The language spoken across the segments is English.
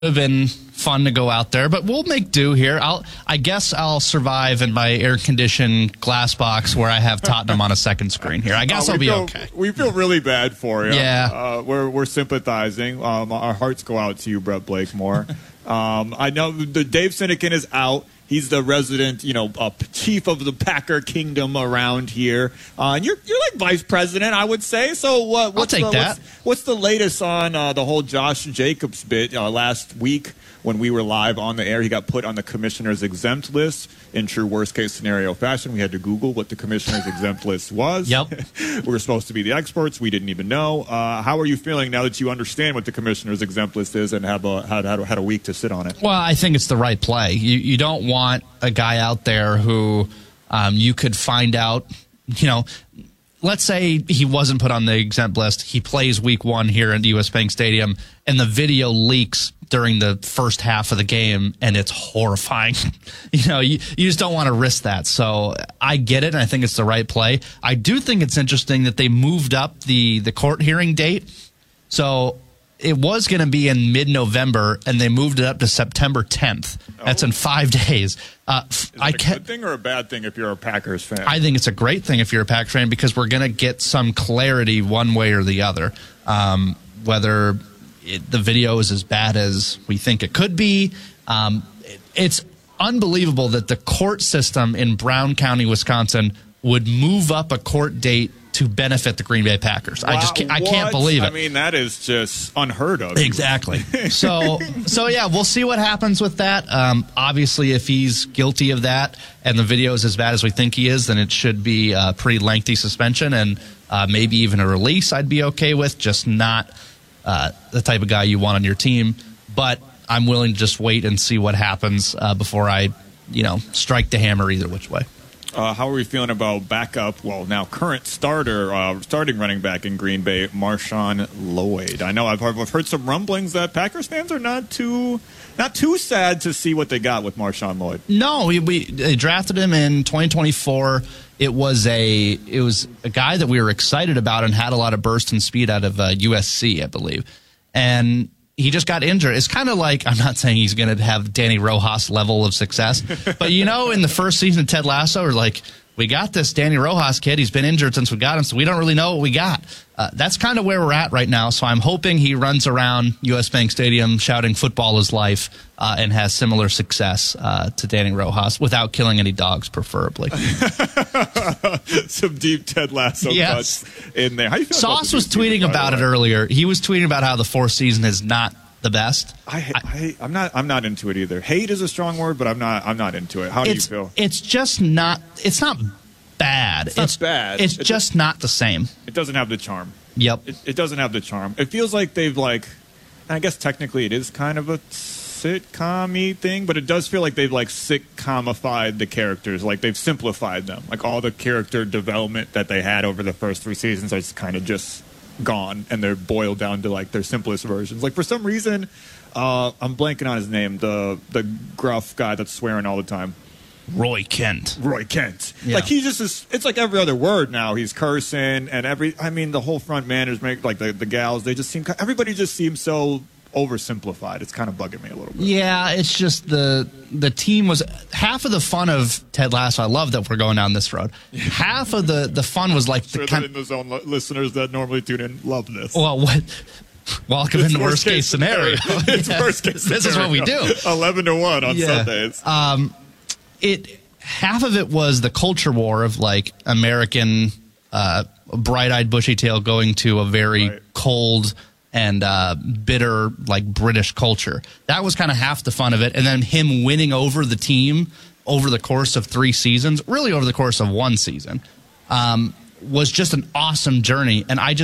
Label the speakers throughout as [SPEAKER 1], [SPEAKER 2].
[SPEAKER 1] have been fun to go out there, but we'll make do here. I guess I'll survive in my air-conditioned glass box where I have Tottenham on a second screen here. I guess I'll be okay.
[SPEAKER 2] We feel really bad for you.
[SPEAKER 1] Yeah.
[SPEAKER 2] We're sympathizing. Our hearts go out to you, Brett Blakemore. I know Dave Sinekin is out. He's the resident, chief of the Packer kingdom around here. And you're like vice president, I would say. So what's the latest on the whole Josh Jacobs bit last week when we were live on the air? He got put on the commissioner's exempt list in true worst-case scenario fashion. We had to Google what the commissioner's exempt list was.
[SPEAKER 1] Yep.
[SPEAKER 2] We were supposed to be the experts. We didn't even know. How are you feeling now that you understand what the commissioner's exempt list is and had a week to sit on it?
[SPEAKER 1] Well, I think it's the right play. You don't want a guy out there who you could find out, let's say he wasn't put on the exempt list. He plays week 1 here at U.S. Bank Stadium, and the video leaks during the first half of the game, and it's horrifying. You just don't want to risk that. So I get it, and I think it's the right play. I do think it's interesting that they moved up the court hearing date. So it was going to be in mid-November, and they moved it up to September 10th. That's in 5 days.
[SPEAKER 2] Is that a good thing or a bad thing if you're a Packers fan?
[SPEAKER 1] I think it's a great thing if you're a Packers fan because we're going to get some clarity one way or the other. Whether the video is as bad as we think it could be. It's unbelievable that the court system in Brown County, Wisconsin, would move up a court date to benefit the Green Bay Packers.
[SPEAKER 2] Wow,
[SPEAKER 1] I can't believe it.
[SPEAKER 2] I mean, that is just unheard of.
[SPEAKER 1] Exactly. So yeah, we'll see what happens with that. Obviously, if he's guilty of that and the video is as bad as we think he is, then it should be a pretty lengthy suspension and maybe even a release I'd be okay with, just not the type of guy you want on your team. But I'm willing to just wait and see what happens before I, strike the hammer either which way.
[SPEAKER 2] How are we feeling about now current starting running back in Green Bay, Marshawn Lloyd? I know I've heard some rumblings that Packers fans are not too sad to see what they got with Marshawn Lloyd.
[SPEAKER 1] No, they drafted him in 2024. It was a guy that we were excited about and had a lot of burst and speed out of USC, I believe, and he just got injured. It's kind of like, I'm not saying he's going to have Danny Rojas level of success, but in the first season of Ted Lasso, we're like, we got this Danny Rojas kid. He's been injured since we got him, so we don't really know what we got. That's kind of where we're at right now, so I'm hoping he runs around U.S. Bank Stadium shouting football is life and has similar success to Danny Rojas without killing any dogs, preferably.
[SPEAKER 2] Some deep Ted Lasso cuts in there. How you feel
[SPEAKER 1] Sauce was tweeting about it earlier. He was tweeting about how the fourth season is not the best.
[SPEAKER 2] I'm not into it either. Hate is a strong word, but I'm not into it. How do you feel?
[SPEAKER 1] It's just not. It's not bad.
[SPEAKER 2] It's not bad.
[SPEAKER 1] It's just not the same.
[SPEAKER 2] It doesn't have the charm.
[SPEAKER 1] Yep.
[SPEAKER 2] It doesn't have the charm. It feels like they've I guess technically it is kind of a sitcom-y thing, but it does feel like they've sitcomified the characters. Like they've simplified them. Like all the character development that they had over the first 3 seasons is kind of just gone, and they're boiled down to their simplest versions. For some reason, I'm blanking on his name, the gruff guy that's swearing all the time.
[SPEAKER 1] Roy Kent.
[SPEAKER 2] Yeah. He just is. It's like every other word now. He's cursing, and the whole front management, the gals, everybody just seems so oversimplified. It's kind of bugging me a little bit.
[SPEAKER 1] Yeah, it's just the team was half of the fun of Ted Lasso. I love that we're going down this road. Half of the fun was
[SPEAKER 2] the zone listeners that normally tune in love this.
[SPEAKER 1] Well, what? Welcome in the worst case scenario.
[SPEAKER 2] It's worst case scenario.
[SPEAKER 1] This is what we do.
[SPEAKER 2] 11-1 on Sundays.
[SPEAKER 1] Half of it was the culture war of American bright-eyed bushy-tail going to a very cold and bitter British culture. That was kind of half the fun of it. And then him winning over the team over the course of 3 seasons, really over the course of 1 season, was just an awesome journey. And I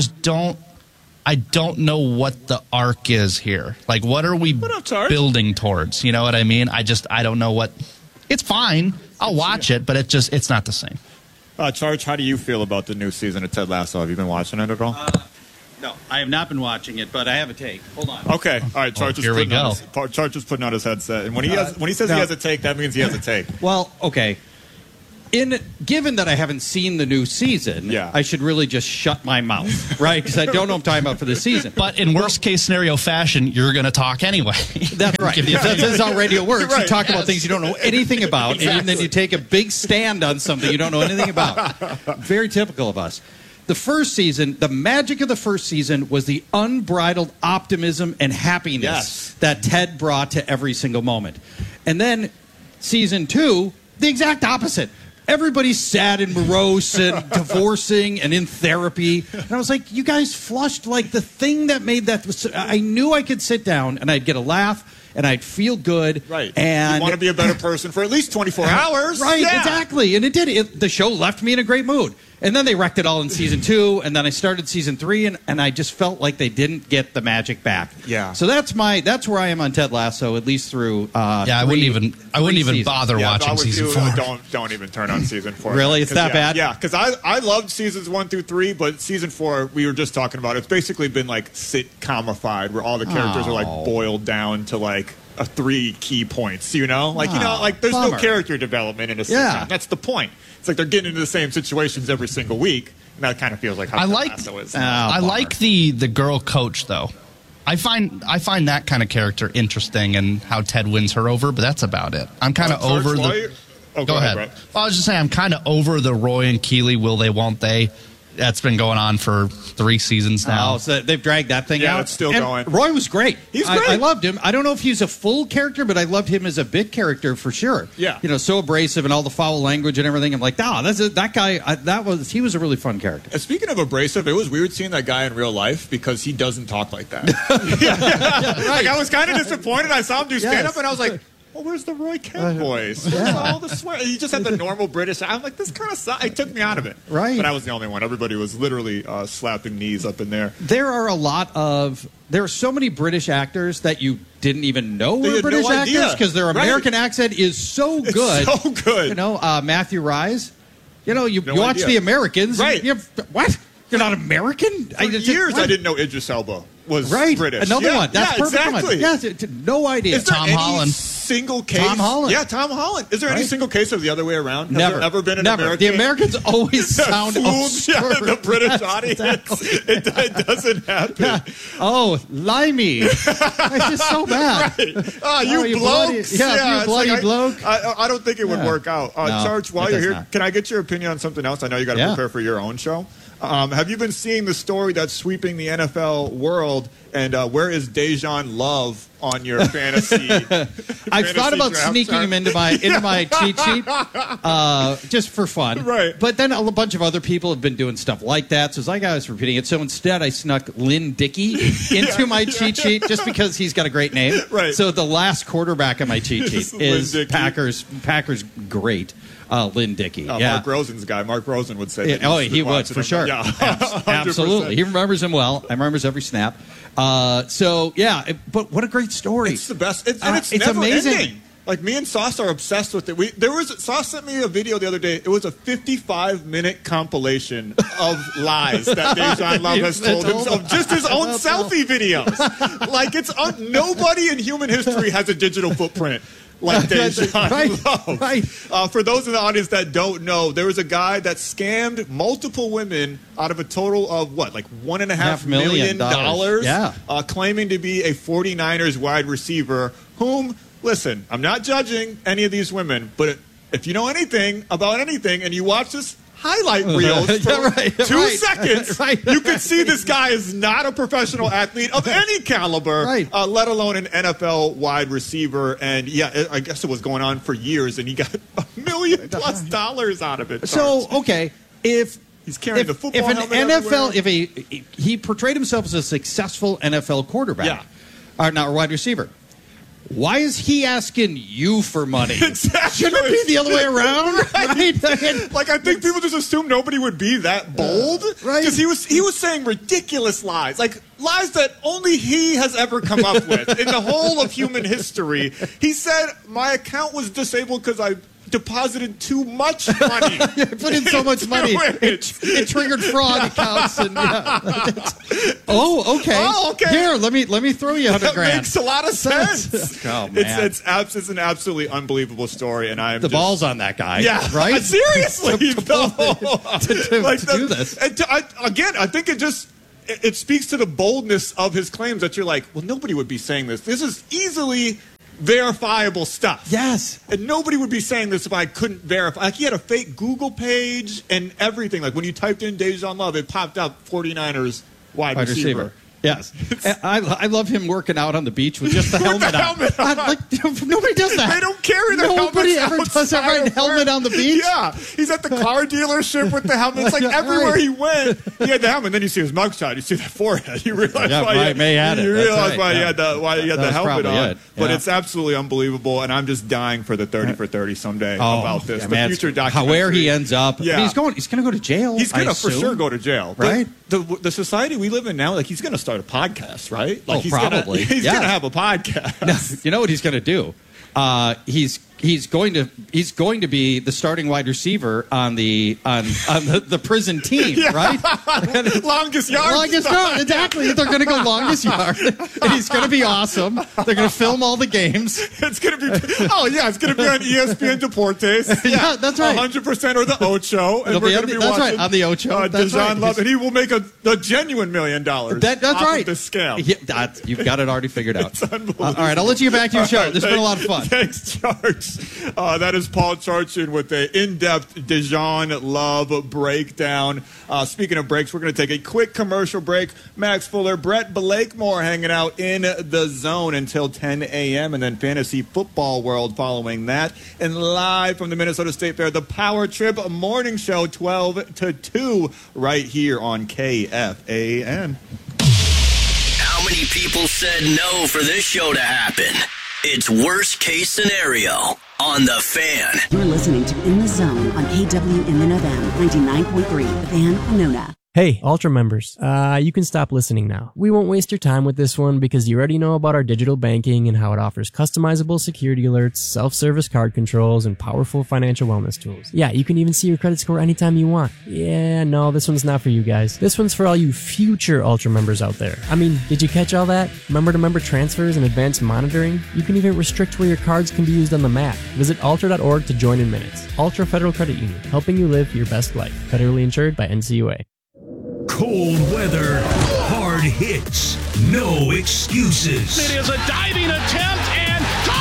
[SPEAKER 1] don't know what the arc is here. What are we building towards? You know what I mean? I don't know what. It's fine. I'll watch it, but it's not the same.
[SPEAKER 2] Charge, how do you feel about the new season of Ted Lasso? Have you been watching it at all?
[SPEAKER 3] No, I have not been watching it, but I have a take. Hold on.
[SPEAKER 2] Okay, all right. Charge is putting on his headset, and when he says he has a take, that means he has a take.
[SPEAKER 3] Well, okay.
[SPEAKER 4] Given that I haven't seen the new season,
[SPEAKER 2] Yeah.
[SPEAKER 4] I should really just shut my mouth, right? Because I don't know what I'm talking about for this season.
[SPEAKER 1] But in worst case scenario fashion, you're going to talk anyway.
[SPEAKER 4] That's right.
[SPEAKER 1] Give you a
[SPEAKER 4] This is how radio works.
[SPEAKER 2] Right.
[SPEAKER 4] You talk about things you don't know anything about, and then you take a big stand on something you don't know anything about. Very typical of us. The first season, the magic of the first season was the unbridled optimism and happiness
[SPEAKER 2] Yes.
[SPEAKER 4] that Ted brought to every single moment. And then season 2, the exact opposite. Everybody's sad and morose and divorcing and in therapy. And I was like, you guys flushed like the thing that made that. I knew I could sit down and I'd get a laugh and I'd feel good.
[SPEAKER 2] Right.
[SPEAKER 4] And
[SPEAKER 2] you want to be a better person for at least 24 hours.
[SPEAKER 4] Right,
[SPEAKER 2] Yeah.
[SPEAKER 4] exactly. And it did. The show left me in a great mood. And then they wrecked it all in season 2, and then I started season 3, and I just felt like they didn't get the magic back.
[SPEAKER 2] Yeah.
[SPEAKER 4] So that's where I am on Ted Lasso, at least through.
[SPEAKER 1] I wouldn't even
[SPEAKER 4] seasons.
[SPEAKER 1] bother
[SPEAKER 2] Yeah, if I
[SPEAKER 1] watching
[SPEAKER 2] was
[SPEAKER 1] season
[SPEAKER 2] you,
[SPEAKER 1] 4.
[SPEAKER 2] Don't even turn on season 4.
[SPEAKER 4] Really? It's that bad?
[SPEAKER 2] Yeah, because I loved seasons 1 through 3, but season 4 we were just talking about. It's basically been like sitcomified, where all the characters are like boiled down to like 3 key points. You know, like there's
[SPEAKER 4] bummer.
[SPEAKER 2] no character development in a sitcom.
[SPEAKER 4] Yeah.
[SPEAKER 2] That's the point. It's like they're getting into the same situations every single week, and that kind of feels like how
[SPEAKER 1] I
[SPEAKER 2] Ted
[SPEAKER 1] like
[SPEAKER 2] Lasso is.
[SPEAKER 1] I like the girl coach though. I find that kind of character interesting and how Ted wins her over, but that's about it. I'm kind of over the.
[SPEAKER 2] Oh,
[SPEAKER 1] Go ahead.
[SPEAKER 2] Brett.
[SPEAKER 1] Well, I was just saying I'm kind of over the Roy and Keeley will they won't they. That's been going on for 3 seasons now.
[SPEAKER 4] Oh, so they've dragged that thing
[SPEAKER 2] Yeah,
[SPEAKER 4] out.
[SPEAKER 2] it's still
[SPEAKER 4] And
[SPEAKER 2] going.
[SPEAKER 4] Roy was great.
[SPEAKER 2] He's great.
[SPEAKER 4] I loved him. I don't know if he's a full character, but I loved him as a bit character for sure.
[SPEAKER 2] Yeah.
[SPEAKER 4] So abrasive and all the foul language and everything. I'm like, that guy. He was a really fun character.
[SPEAKER 2] And speaking of abrasive, it was weird seeing that guy in real life because he doesn't talk like that. Like I was kind of disappointed. I saw him do stand up, and I was like, "Well, where's the Roy Kent voice? Where's all the swear?" He just had the normal British. I'm like, "This kind of sucks." It took me out of it.
[SPEAKER 4] Right.
[SPEAKER 2] But I was the only one. Everybody was literally slapping knees up in there.
[SPEAKER 4] There are so many British actors that you didn't even know
[SPEAKER 2] They
[SPEAKER 4] were
[SPEAKER 2] had no
[SPEAKER 4] British
[SPEAKER 2] idea.
[SPEAKER 4] actors because their
[SPEAKER 2] Right.
[SPEAKER 4] American accent is so good.
[SPEAKER 2] So good.
[SPEAKER 4] Matthew Rise. You
[SPEAKER 2] No
[SPEAKER 4] watch
[SPEAKER 2] idea.
[SPEAKER 4] The Americans.
[SPEAKER 2] Right.
[SPEAKER 4] What? You're not American?
[SPEAKER 2] For years, I didn't know Idris Elba was British.
[SPEAKER 4] Another
[SPEAKER 2] Yeah,
[SPEAKER 4] one. That's
[SPEAKER 2] yeah,
[SPEAKER 4] perfect.
[SPEAKER 2] exactly.
[SPEAKER 4] One. Yes, no idea.
[SPEAKER 2] Is there
[SPEAKER 1] Tom
[SPEAKER 2] any
[SPEAKER 1] Holland.
[SPEAKER 2] single case?
[SPEAKER 4] Tom Holland.
[SPEAKER 2] Yeah, Tom Holland. Is there any
[SPEAKER 4] Right.
[SPEAKER 2] single case of the other way around? Has
[SPEAKER 4] Never.
[SPEAKER 2] there ever been an
[SPEAKER 4] Never.
[SPEAKER 2] American?
[SPEAKER 4] The Americans always sound
[SPEAKER 2] Fooled,
[SPEAKER 4] absurd.
[SPEAKER 2] the British
[SPEAKER 4] Yes,
[SPEAKER 2] audience.
[SPEAKER 4] exactly.
[SPEAKER 2] It doesn't happen.
[SPEAKER 4] Yeah. Oh, limey. It's just so bad.
[SPEAKER 2] Oh, you
[SPEAKER 4] bloody-
[SPEAKER 2] blokes.
[SPEAKER 4] yeah, you
[SPEAKER 2] it's
[SPEAKER 4] bloody bloke.
[SPEAKER 2] I don't think it would
[SPEAKER 4] Yeah.
[SPEAKER 2] work out.
[SPEAKER 4] No,
[SPEAKER 2] Charge, while
[SPEAKER 4] it
[SPEAKER 2] you're
[SPEAKER 4] does
[SPEAKER 2] here,
[SPEAKER 4] not.
[SPEAKER 2] can I get your opinion on something else? I know you got to
[SPEAKER 4] Yeah.
[SPEAKER 2] prepare for your own show. Have you been seeing the story that's sweeping the NFL world? And where is Dejan Love on your fantasy?
[SPEAKER 4] I've thought about
[SPEAKER 2] draft
[SPEAKER 4] sneaking
[SPEAKER 2] chart?
[SPEAKER 4] him into my cheat sheet, just for fun.
[SPEAKER 2] Right.
[SPEAKER 4] But then a bunch of other people have been doing stuff like that, so it's like I was repeating it. So instead, I snuck Lynn Dickey into my cheat sheet just because he's got a great name.
[SPEAKER 2] Right.
[SPEAKER 4] So the last quarterback on my cheat sheet
[SPEAKER 2] Lynn
[SPEAKER 4] is
[SPEAKER 2] Dickey.
[SPEAKER 4] Packers great, Lynn Dickey.
[SPEAKER 2] Mark Rosen's guy. Mark Rosen would say.
[SPEAKER 4] Yeah,
[SPEAKER 2] that
[SPEAKER 4] he would
[SPEAKER 2] watching
[SPEAKER 4] for
[SPEAKER 2] him.
[SPEAKER 4] sure.
[SPEAKER 2] Yeah,
[SPEAKER 4] Absolutely.
[SPEAKER 2] 100%.
[SPEAKER 4] He remembers him well. I remembers every snap. But what a great story.
[SPEAKER 2] It's the best. It's
[SPEAKER 4] It's
[SPEAKER 2] never
[SPEAKER 4] amazing.
[SPEAKER 2] ending. Like me and Sauce are obsessed with it. Sauce sent me a video the other day. It was a 55-minute compilation of lies that Dejan Love has told himself, just his own selfie videos. Like nobody in human history has a digital footprint like Dejan Love.
[SPEAKER 4] Right.
[SPEAKER 2] For those in the audience that don't know, there was a guy that scammed multiple women out of a total of like $1.5 million,
[SPEAKER 4] Yeah.
[SPEAKER 2] claiming to be a 49ers wide receiver whom, listen, I'm not judging any of these women, but if you know anything about anything and you watch this highlight reels for 2 seconds, you can see this guy is not a professional athlete of any caliber, let alone an NFL wide receiver. And yeah, I guess it was going on for years, and he got $1 million+ out of it.
[SPEAKER 4] So, okay, if
[SPEAKER 2] he's carrying the football
[SPEAKER 4] if an
[SPEAKER 2] helmet everywhere.
[SPEAKER 4] if he portrayed himself as a successful NFL quarterback, or wide receiver, why is he asking you for money?
[SPEAKER 2] Exactly.
[SPEAKER 4] Shouldn't it be the other way around? Right?
[SPEAKER 2] Like, I think people just assume nobody would be that bold.
[SPEAKER 4] Right.
[SPEAKER 2] Because he was saying ridiculous lies. Like, lies that only he has ever come up with in the whole of human history. He said, my account was disabled because I deposited too much money.
[SPEAKER 4] I put in so much money. It triggered fraud accounts. And, okay.
[SPEAKER 2] Oh, okay.
[SPEAKER 4] Here, let me throw you $100,000.
[SPEAKER 2] That makes a lot of sense.
[SPEAKER 4] Oh, man.
[SPEAKER 2] It's an absolutely unbelievable story, and I'm
[SPEAKER 4] the balls on that guy.
[SPEAKER 2] Yeah,
[SPEAKER 4] right.
[SPEAKER 2] Seriously,
[SPEAKER 4] to do this.
[SPEAKER 2] And I think it speaks to the boldness of his claims that you're like, well, nobody would be saying this. This is easily verifiable stuff.
[SPEAKER 4] Yes.
[SPEAKER 2] And nobody would be saying this if I couldn't verify. Like, he had a fake Google page and everything. Like, when you typed in Dejan Love, it popped up 49ers wide receiver.
[SPEAKER 4] Yes. I love him working out on the beach with just the helmet on. Nobody does that.
[SPEAKER 2] They don't carry their helmets.
[SPEAKER 4] Nobody ever does that, right? Helmet on the beach?
[SPEAKER 2] Yeah. He's at the car dealership with the helmet. It's like everywhere he went, he had the helmet. Then you see his mugshot. You see that forehead. You realize why he had the helmet on.
[SPEAKER 4] It.
[SPEAKER 2] But it's absolutely unbelievable, and I'm just dying for the 30 for 30 someday about this. The future documentary.
[SPEAKER 4] Where he ends up.
[SPEAKER 2] Yeah.
[SPEAKER 4] I mean, he's going to go to jail.
[SPEAKER 2] He's going to for sure go to jail.
[SPEAKER 4] Right?
[SPEAKER 2] The society we live in now, like, he's going to start a podcast, right? Like,
[SPEAKER 4] probably.
[SPEAKER 2] He's going to have a podcast.
[SPEAKER 4] No, you know what he's going to do? He's going to be the starting wide receiver on the prison team, right?
[SPEAKER 2] Longest yard.
[SPEAKER 4] Exactly. They're going to go longest yard, and he's going to be awesome. They're going to film all the games.
[SPEAKER 2] It's going to be it's going to be on ESPN Deportes.
[SPEAKER 4] Yeah, that's right.
[SPEAKER 2] 100% or the Ocho, and we're going to be watching.
[SPEAKER 4] That's right, on the Ocho.
[SPEAKER 2] Dejan Love, and he will make a genuine $1 million.
[SPEAKER 4] That's right.
[SPEAKER 2] Of this scam.
[SPEAKER 4] Yeah, you've got it already figured out.
[SPEAKER 2] It's unbelievable.
[SPEAKER 4] All right, I'll let you get back to your show.
[SPEAKER 2] Right,
[SPEAKER 4] this has been a lot of fun.
[SPEAKER 2] Thanks, Charles. That is Paul Charchian with an in-depth Dejan Love breakdown. Speaking of breaks, we're going to take a quick commercial break. Max Fuller, Brett Blakemore hanging out in the zone until 10 a.m. and then Fantasy Football World following that. And live from the Minnesota State Fair, the Power Trip Morning Show, 12 to 2, right here on KFAN.
[SPEAKER 5] How many people said no for this show to happen? It's worst case scenario on The Fan.
[SPEAKER 6] You're listening to In the Zone on KWMN FM 99.3, The Fan, Winona.
[SPEAKER 7] Hey, Ultra members, you can stop listening now. We won't waste your time with this one because you already know about our digital banking and how it offers customizable security alerts, self-service card controls, and powerful financial wellness tools. Yeah, you can even see your credit score anytime you want. Yeah, no, this one's not for you guys. This one's for all you future Ultra members out there. I mean, did you catch all that? Member-to-member transfers and advanced monitoring? You can even restrict where your cards can be used on the map. Visit ultra.org to join in minutes. Ultra Federal Credit Union, helping you live your best life. Federally insured by NCUA.
[SPEAKER 8] Cold weather, hard hits, no excuses.
[SPEAKER 9] It is a diving attempt and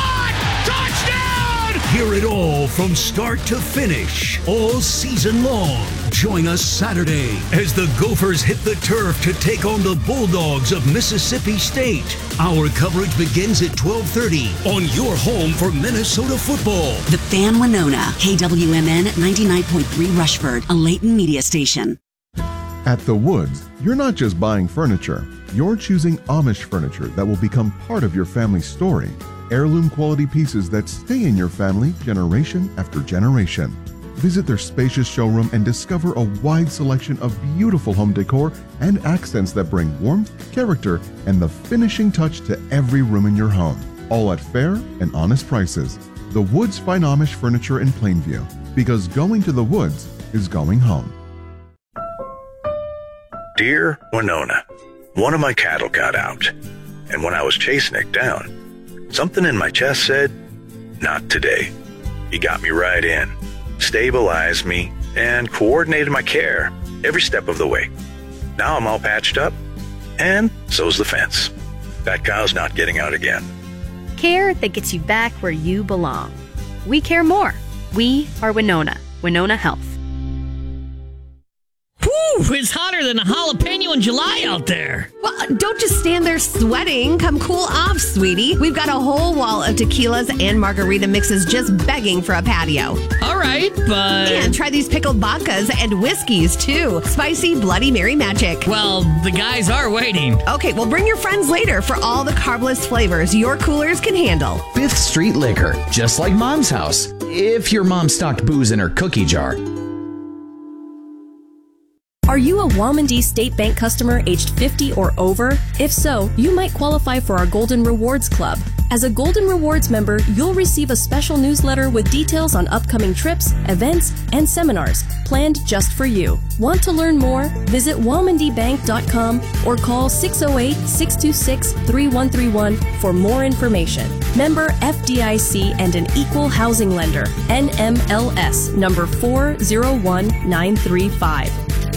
[SPEAKER 9] touchdown!
[SPEAKER 8] Hear it all from start to finish, all season long. Join us Saturday as the Gophers hit the turf to take on the Bulldogs of Mississippi State. Our coverage begins at 12:30 on your home for Minnesota football.
[SPEAKER 6] The Fan, Winona, KWMN 99.3 Rushford, a Layton media station.
[SPEAKER 10] At The Woods, you're not just buying furniture. You're choosing Amish furniture that will become part of your family's story. Heirloom quality pieces that stay in your family generation after generation. Visit their spacious showroom and discover a wide selection of beautiful home decor and accents that bring warmth, character, and the finishing touch to every room in your home. All at fair and honest prices. The Woods find Amish furniture in Plainview, because going to The Woods is going home.
[SPEAKER 11] Dear Winona, one of my cattle got out, and when I was chasing it down, something in my chest said, not today. He got me right in, stabilized me, and coordinated my care every step of the way. Now I'm all patched up, and so's the fence. That cow's not getting out again.
[SPEAKER 12] Care that gets you back where you belong. We care more. We are Winona. Winona Health.
[SPEAKER 13] Whew, it's hotter than a jalapeno in July out there.
[SPEAKER 14] Well, don't just stand there sweating. Come cool off, sweetie. We've got a whole wall of tequilas and margarita mixes just begging for a patio.
[SPEAKER 13] All right, but...
[SPEAKER 14] And try these pickled vodkas and whiskeys, too. Spicy Bloody Mary magic.
[SPEAKER 13] Well, the guys are waiting.
[SPEAKER 14] Okay, well, bring your friends later for all the carbless flavors your coolers can handle.
[SPEAKER 15] 5th Street Liquor, just like Mom's house. If your mom stocked booze in her cookie jar.
[SPEAKER 16] Are you a Womandee State Bank customer aged 50 or over? If so, you might qualify for our Golden Rewards Club. As a Golden Rewards member, you'll receive a special newsletter with details on upcoming trips, events, and seminars planned just for you. Want to learn more? Visit WalmandyBank.com or call 608-626-3131 for more information. Member FDIC and an equal housing lender. NMLS number 401935.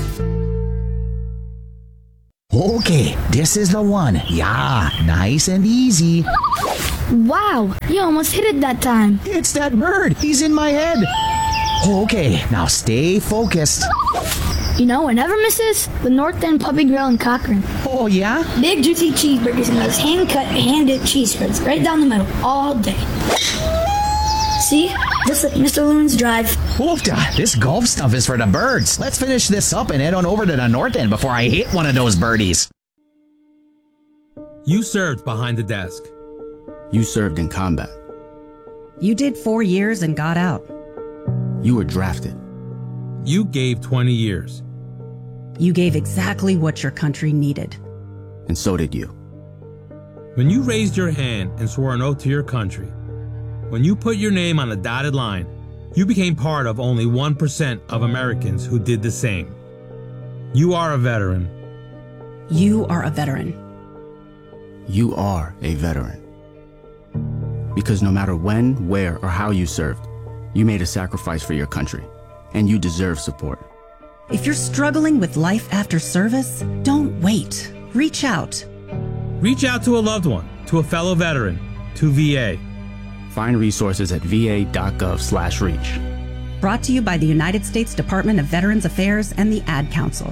[SPEAKER 15] Okay, this is the one. Yeah, nice and easy.
[SPEAKER 17] Wow, you almost hit it that time.
[SPEAKER 15] It's that bird. He's in my head. Okay, now stay focused.
[SPEAKER 17] You know what never misses? The North End Puppy Grill in Cochrane.
[SPEAKER 15] Oh, yeah?
[SPEAKER 17] Big juicy cheeseburgers and those hand-cut, hand-dipped cheese spreads right down the middle all day. See? Just like Mr. Loon's Drive.
[SPEAKER 15] Oofta, this golf stuff is for the birds. Let's finish this up and head on over to the North End before I hit one of those birdies.
[SPEAKER 18] You served behind the desk.
[SPEAKER 19] You served in combat.
[SPEAKER 20] You did 4 years and got out.
[SPEAKER 19] You were drafted.
[SPEAKER 18] You gave 20 years.
[SPEAKER 20] You gave exactly what your country needed.
[SPEAKER 19] And so did you.
[SPEAKER 18] When you raised your hand and swore an oath to your country, when you put your name on a dotted line, you became part of only 1% of Americans who did the same. You are a veteran.
[SPEAKER 20] You are a veteran.
[SPEAKER 19] You are a veteran. Because no matter when, where, or how you served, you made a sacrifice for your country, and you deserve support.
[SPEAKER 20] If you're struggling with life after service, don't wait. Reach out.
[SPEAKER 18] Reach out to a loved one, to a fellow veteran, to VA.
[SPEAKER 19] Find resources at va.gov/reach.
[SPEAKER 20] Brought to you by the United States Department of Veterans Affairs and the Ad Council.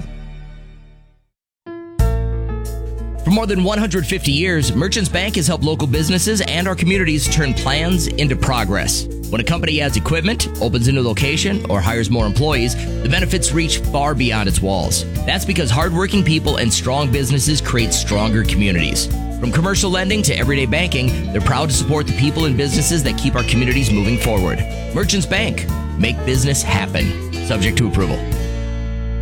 [SPEAKER 13] For more than 150 years, Merchants Bank has helped local businesses and our communities turn plans into progress. When a company adds equipment, opens a new location, or hires more employees, the benefits reach far beyond its walls. That's because hardworking people and strong businesses create stronger communities. From commercial lending to everyday banking, they're proud to support the people and businesses that keep our communities moving forward. Merchants Bank. Make business happen. Subject to approval.